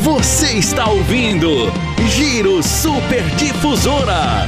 Você está ouvindo Giro Super Difusora.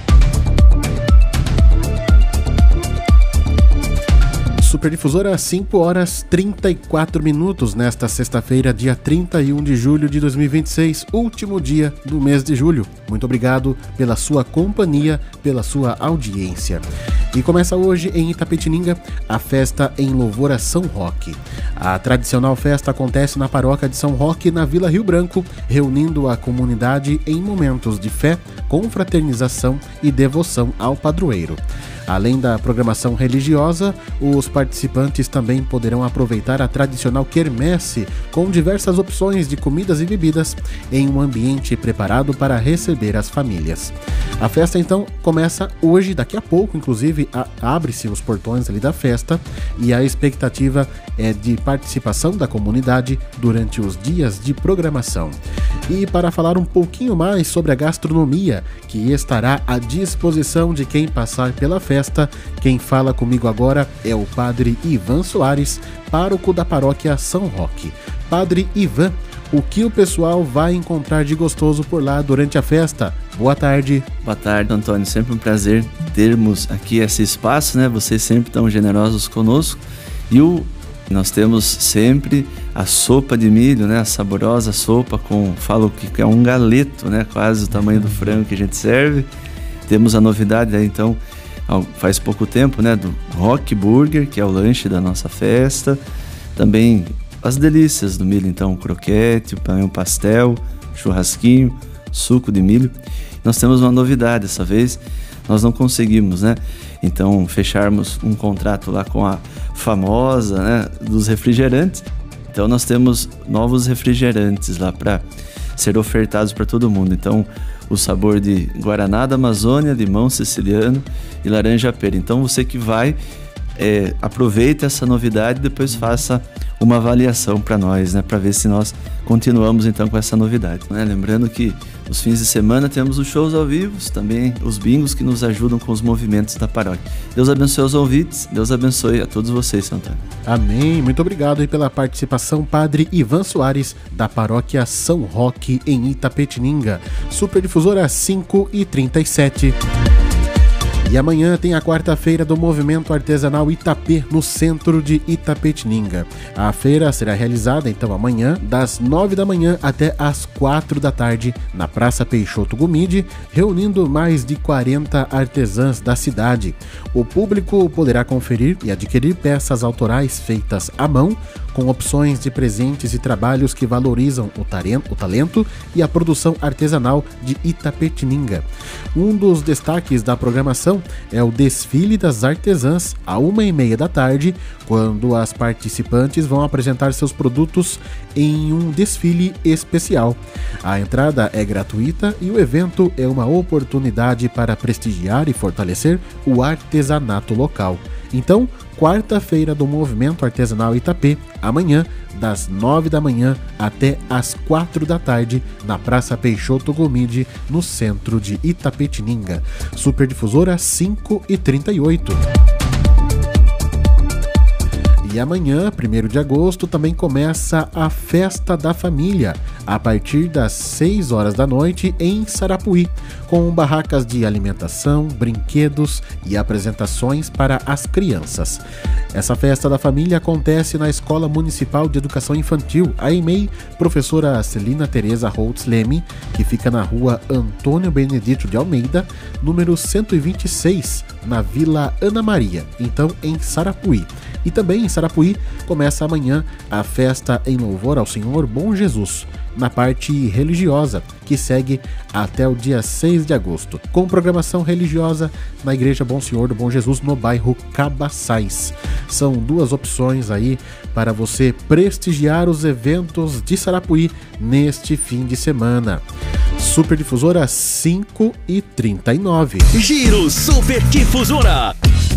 Super Difusora, 5 horas 34 minutos nesta sexta-feira, dia 31 de julho de 2026, último dia do mês de julho. Muito obrigado pela sua companhia, pela sua audiência. E começa hoje em Itapetininga a festa em louvor a São Roque. A tradicional festa acontece na paróquia de São Roque, na Vila Rio Branco, reunindo a comunidade em momentos de fé, confraternização e devoção ao padroeiro. Além da programação religiosa, os participantes também poderão aproveitar a tradicional quermesse com diversas opções de comidas e bebidas em um ambiente preparado para receber as famílias. A festa então começa hoje, daqui a pouco, inclusive abre-se os portões ali da festa e a expectativa é de participação da comunidade durante os dias de programação. E para falar um pouquinho mais sobre a gastronomia que estará à disposição de quem passar pela festa, quem fala comigo agora é o Padre Ivan Soares, pároco da paróquia São Roque. Padre Ivan, o que o pessoal vai encontrar de gostoso por lá durante a festa? Boa tarde. Boa tarde, Antônio. Sempre um prazer termos aqui esse espaço, né? Vocês sempre tão generosos conosco. E nós temos sempre a sopa de milho, né? A saborosa sopa falo que é um galeto, né? Quase o tamanho do frango que a gente serve. Temos a novidade aí, então, faz pouco tempo, né? Do Rock Burger, que é o lanche da nossa festa. Também as delícias do milho, então, o croquete, o pão, o pastel, churrasquinho, suco de milho. Nós temos uma novidade dessa vez, nós não conseguimos, né? Então, fecharmos um contrato lá com a famosa, né, dos refrigerantes. Então, nós temos novos refrigerantes lá para ser ofertados para todo mundo. Então, o sabor de Guaraná da Amazônia, limão siciliano e laranja pera. Então, você que vai, aproveite essa novidade e depois faça uma avaliação para nós, né, para ver se nós continuamos então com essa novidade, né? Lembrando que nos fins de semana temos os shows ao vivo, também os bingos que nos ajudam com os movimentos da paróquia. Deus abençoe os ouvintes, Deus abençoe a todos vocês, Santana. Amém, muito obrigado aí pela participação, Padre Ivan Soares, da paróquia São Roque, em Itapetininga. Super Difusora, 5h37. E amanhã tem a quarta-feira do Movimento Artesanal Itapê, no centro de Itapetininga. A feira será realizada, então, amanhã, das 9 da manhã até as 4 da tarde, na Praça Peixoto Gumide, reunindo mais de 40 artesãs da cidade. O público poderá conferir e adquirir peças autorais feitas à mão, com opções de presentes e trabalhos que valorizam o talento e a produção artesanal de Itapetininga. Um dos destaques da programação é o desfile das artesãs, à 1h30 da tarde, quando as participantes vão apresentar seus produtos em um desfile especial. A entrada é gratuita e o evento é uma oportunidade para prestigiar e fortalecer o artesanato local. Então, quarta-feira do Movimento Artesanal Itapê, amanhã, das 9 da manhã até as 4 da tarde, na Praça Peixoto Gumide, no centro de Itapetininga. Super Difusora, 5h38. E amanhã, 1º de agosto, também começa a Festa da Família, a partir das 6 horas da noite em Sarapuí, com barracas de alimentação, brinquedos e apresentações para as crianças. Essa Festa da Família acontece na Escola Municipal de Educação Infantil, a EMEI, professora Celina Tereza Holtz Leme, que fica na rua Antônio Benedito de Almeida, número 126, na Vila Ana Maria, então em Sarapuí. E também em Sarapuí começa amanhã a festa em louvor ao Senhor Bom Jesus, na parte religiosa, que segue até o dia 6 de agosto, com programação religiosa na Igreja Bom Senhor do Bom Jesus, no bairro Cabaçais. São duas opções aí para você prestigiar os eventos de Sarapuí neste fim de semana. Super Difusora, 5h39. Giro Super Difusora.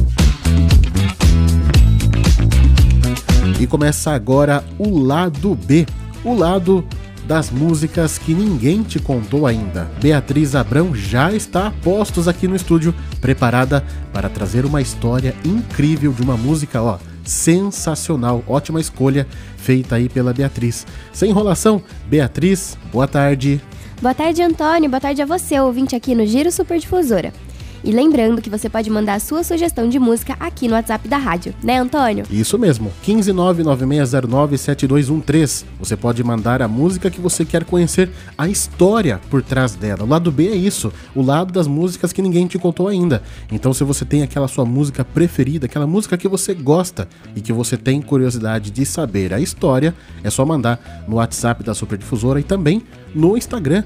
E começa agora o lado B, o lado das músicas que ninguém te contou ainda. Beatriz Abrão já está a postos aqui no estúdio, preparada para trazer uma história incrível de uma música, sensacional, ótima escolha feita aí pela Beatriz. Sem enrolação, Beatriz, boa tarde. Boa tarde, Antônio, boa tarde a você, ouvinte aqui no Giro Superdifusora. E lembrando que você pode mandar a sua sugestão de música aqui no WhatsApp da rádio, né, Antônio? Isso mesmo, 15996097213. Você pode mandar a música que você quer conhecer, a história por trás dela. O lado B é isso, o lado das músicas que ninguém te contou ainda. Então, se você tem aquela sua música preferida, aquela música que você gosta e que você tem curiosidade de saber a história, é só mandar no WhatsApp da Superdifusora e também no Instagram,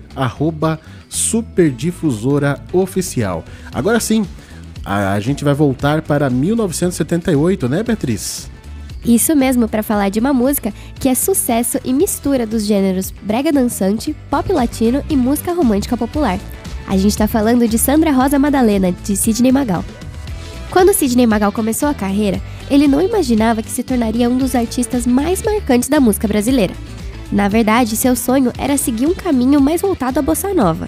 @SuperdifusoraOficial. Agora sim, a gente vai voltar para 1978, né, Beatriz? Isso mesmo, para falar de uma música que é sucesso e mistura dos gêneros brega dançante, pop latino e música romântica popular. A gente tá falando de Sandra Rosa Madalena, de Sidney Magal. Quando Sidney Magal começou a carreira, ele não imaginava que se tornaria um dos artistas mais marcantes da música brasileira. Na verdade, seu sonho era seguir um caminho mais voltado à bossa nova.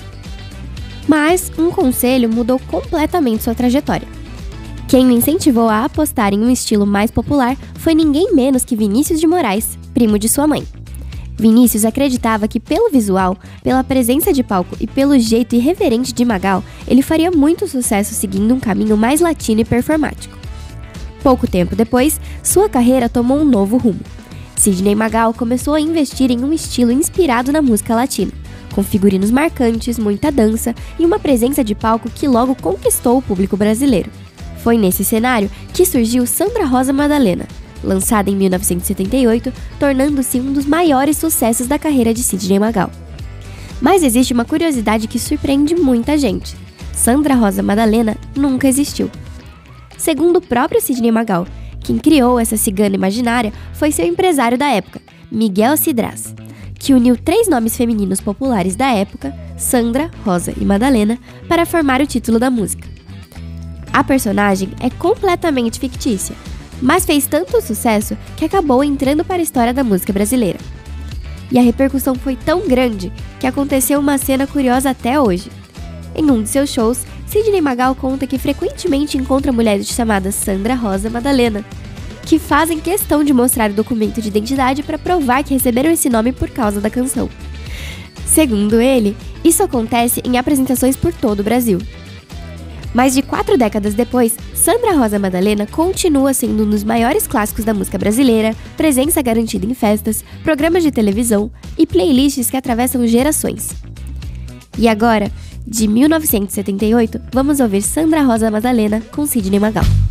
Mas um conselho mudou completamente sua trajetória. Quem o incentivou a apostar em um estilo mais popular foi ninguém menos que Vinícius de Moraes, primo de sua mãe. Vinícius acreditava que pelo visual, pela presença de palco e pelo jeito irreverente de Magal, ele faria muito sucesso seguindo um caminho mais latino e performático. Pouco tempo depois, sua carreira tomou um novo rumo. Sidney Magal começou a investir em um estilo inspirado na música latina, com figurinos marcantes, muita dança e uma presença de palco que logo conquistou o público brasileiro. Foi nesse cenário que surgiu Sandra Rosa Madalena, lançada em 1978, tornando-se um dos maiores sucessos da carreira de Sidney Magal. Mas existe uma curiosidade que surpreende muita gente. Sandra Rosa Madalena nunca existiu. Segundo o próprio Sidney Magal, quem criou essa cigana imaginária foi seu empresário da época, Miguel Cidraz, que uniu 3 nomes femininos populares da época, Sandra, Rosa e Madalena, para formar o título da música. A personagem é completamente fictícia, mas fez tanto sucesso que acabou entrando para a história da música brasileira. E a repercussão foi tão grande que aconteceu uma cena curiosa até hoje. Em um de seus shows, Sidney Magal conta que frequentemente encontra mulheres chamadas Sandra Rosa Madalena, que fazem questão de mostrar o documento de identidade para provar que receberam esse nome por causa da canção. Segundo ele, isso acontece em apresentações por todo o Brasil. Mais de 4 décadas depois, Sandra Rosa Madalena continua sendo um dos maiores clássicos da música brasileira, presença garantida em festas, programas de televisão e playlists que atravessam gerações. E agora, de 1978, vamos ouvir Sandra Rosa Madalena com Sidney Magal.